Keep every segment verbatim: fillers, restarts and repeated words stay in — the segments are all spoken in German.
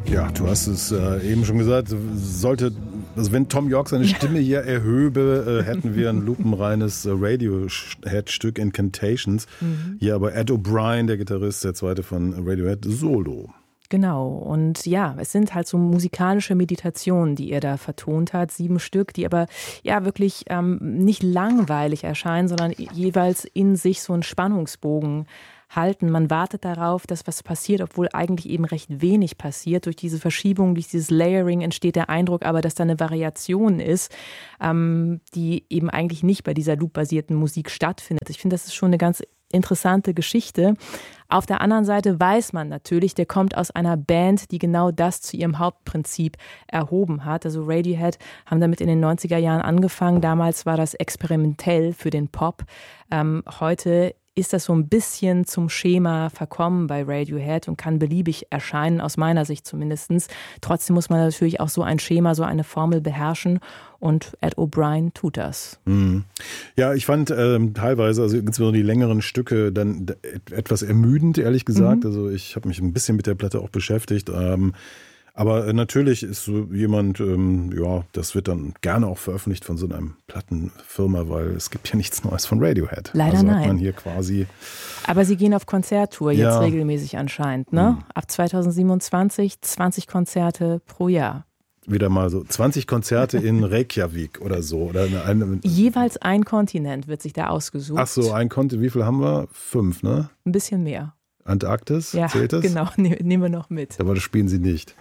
Ja, du hast es äh, eben schon gesagt, sollte, also wenn Thom Yorke seine Stimme hier erhöbe, äh, hätten wir ein lupenreines äh, Radiohead-Stück Incantations. Mhm. Hier aber Ed O'Brien, der Gitarrist, der zweite von Radiohead, Solo. Genau, und ja, es sind halt so musikalische Meditationen, die er da vertont hat, sieben Stück, die aber ja wirklich ähm, nicht langweilig erscheinen, sondern jeweils in sich so einen Spannungsbogen halten. Man wartet darauf, dass was passiert, obwohl eigentlich eben recht wenig passiert. Durch diese Verschiebung, durch dieses Layering entsteht der Eindruck aber, dass da eine Variation ist, ähm, die eben eigentlich nicht bei dieser loop-basierten Musik stattfindet. Ich finde, das ist schon eine ganz interessante Geschichte. Auf der anderen Seite weiß man natürlich, der kommt aus einer Band, die genau das zu ihrem Hauptprinzip erhoben hat. Also Radiohead haben damit in den neunziger Jahren angefangen. Damals war das experimentell für den Pop. Ähm, heute ist das so ein bisschen zum Schema verkommen bei Radiohead und kann beliebig erscheinen, aus meiner Sicht zumindest. Trotzdem muss man natürlich auch so ein Schema, so eine Formel beherrschen und Ed O'Brien tut das. Mhm. Ja, ich fand ähm, teilweise, also insbesondere die längeren Stücke, dann etwas ermüdend, ehrlich gesagt. Mhm. Also ich habe mich ein bisschen mit der Platte auch beschäftigt. Ähm, Aber natürlich ist so jemand, ähm, ja, das wird dann gerne auch veröffentlicht von so einer Plattenfirma, weil es gibt ja nichts Neues von Radiohead. Leider also nein. Hat man hier quasi. Aber sie gehen auf Konzerttour jetzt ja. regelmäßig anscheinend, ne? Hm. Ab zweitausendsiebenundzwanzig zwanzig Konzerte pro Jahr. Wieder mal so zwanzig Konzerte in Reykjavik oder so. Oder eine, eine, Jeweils ein Kontinent wird sich da ausgesucht. Ach so, ein Kontinent, wie viel haben wir? Fünf, ne? Ein bisschen mehr. Antarktis, ja, zählt das? Genau, ne, nehmen wir noch mit. Aber das spielen sie nicht.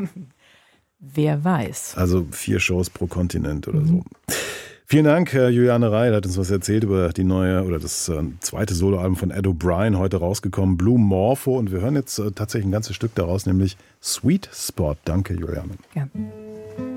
Wer weiß. Also vier Shows pro Kontinent oder mhm. so. Vielen Dank, Juliane Reil hat uns was erzählt über die neue oder das äh, zweite Soloalbum von Ed O'Brien, heute rausgekommen, Blue Morpho. Und wir hören jetzt äh, tatsächlich ein ganzes Stück daraus, nämlich Sweet Spot. Danke, Juliane. Ja.